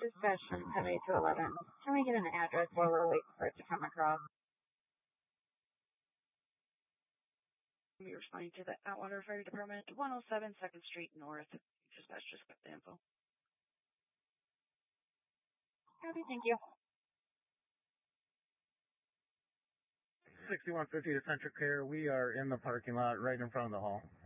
Dispatch from 10 to 11. Can we get an address while we're waiting for it to come across? We're responding to the Atwater Fire Department, 107 2nd Street North. Dispatch just got the info. Copy, thank you. 6150 to Central Care. We are in the parking lot right in front of the hall.